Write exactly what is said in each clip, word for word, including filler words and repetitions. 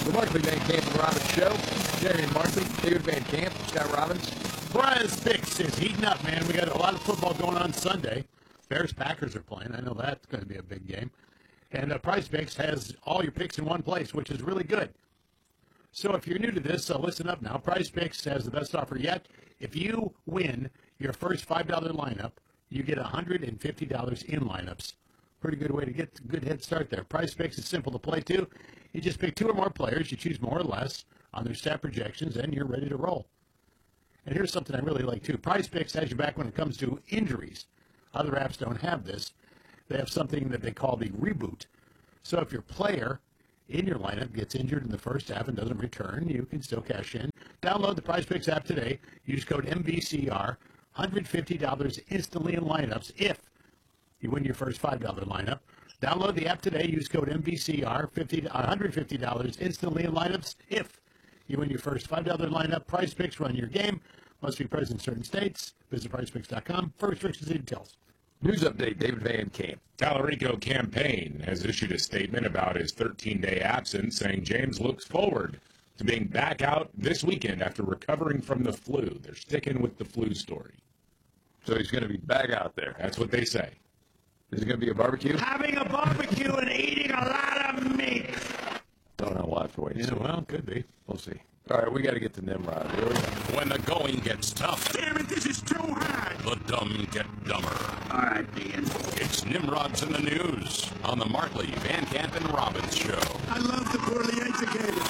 The Markley Van Camp and Robbins Show. Jerry and Markley, David Van Camp, Scott Robbins. Prize Picks is heating up, man. We got a lot of football going on Sunday. Bears Packers are playing. I know that's going to be a big game. And uh, Prize Picks has all your picks in one place, which is really good. So if you're new to this, uh, listen up now. Prize Picks has the best offer yet. If you win your first five dollar lineup, you get one hundred fifty dollars in lineups. Pretty good way to get a good head start there. Prize Picks is simple to play too. You just pick two or more players. You choose more or less on their stat projections, and you're ready to roll. And here's something I really like too. Prize Picks has you back when it comes to injuries. Other apps don't have this. They have something that they call the reboot. So if your player in your lineup gets injured in the first half and doesn't return, you can still cash in. Download the Prize Picks app today. Use code M V C R. one hundred fifty dollars instantly in lineups if you win your first five dollar lineup. Download the app today. Use code M V C R. one hundred fifty dollars instantly in lineups if you win your first five dollar lineup. Prize Picks, run your game. Must be present in certain states. Visit prize picks dot com for restrictions and details. News update, David Van Camp. Tallarico Campaign has issued a statement about his thirteen-day absence, saying James looks forward to being back out this weekend after recovering from the flu. They're sticking with the flu story. So he's going to be back out there. That's what they say. Is it going to be a barbecue? Having a barbecue and eating a lot of meat. Don't know. We'll have to wait. Yeah, well, could be. We'll see. All right, we got to get to Nimrod. Here we go. When the going gets tough, Damn it, this is too hard. the dumb get dumber. All right, Ian. It's Nimrod's in the News on the Markley, Van Camp, and Robbins Show. I love the poorly educated.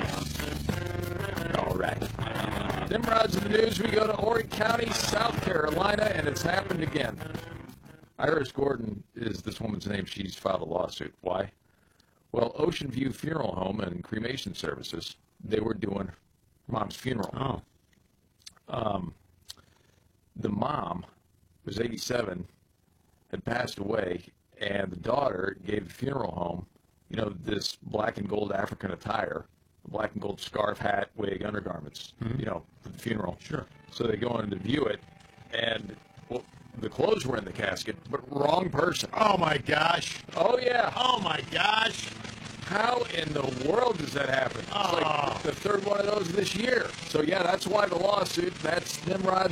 All right. Nimrod's in the News. We go to Horry County, South Carolina, and it's happened again. Iris Gordon is this woman's name. She's filed a lawsuit. Why? Well, Ocean View Funeral Home and Cremation Services, they were doing mom's funeral. Oh. Um, the mom was eighty-seven, had passed away, and the daughter gave the funeral home, you know, this black and gold African attire, black and gold scarf, hat, wig, undergarments, mm-hmm. you know, for the funeral. Sure. So they go in to view it, and, well, the clothes were in the casket, but wrong person. Oh, my gosh. Oh, yeah. Oh, my gosh. How in the world does that happen? It's Oh. like the third one of those this year. So, yeah, that's why the lawsuit. That's Nimrod